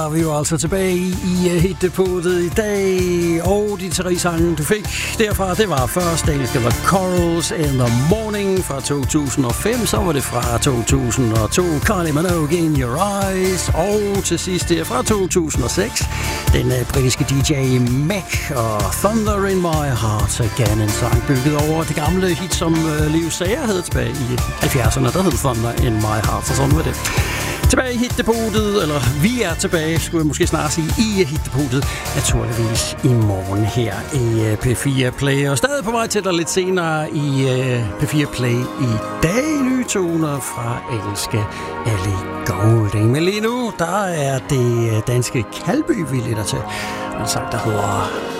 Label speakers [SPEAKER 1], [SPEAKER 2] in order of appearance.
[SPEAKER 1] Vi er jo altså tilbage i hitdepotet i dag, og de 3 sange, du fik derfra, det var først det var Corals in the Morning fra 2005, så var det fra 2002, Kylie Minogue in Your Eyes, og til sidst det fra 2006, den britiske DJ Mac og Thunder in My Heart Again, en sang bygget over det gamle hit, som Liv Sager havde tilbage i 70'erne, der hed Thunder in My Heart, så sådan var det. Tilbage i hitdepotet, eller vi er tilbage, skulle jeg måske snart sige, i hitdepotet, naturligvis i morgen her i P4 Play. Og stadig på vej til dig lidt senere i P4 Play i dag, nye toner fra engelske Ellie Goulding. Men lige nu, der er det danske Kalby, vi lytter til. En sang, der hedder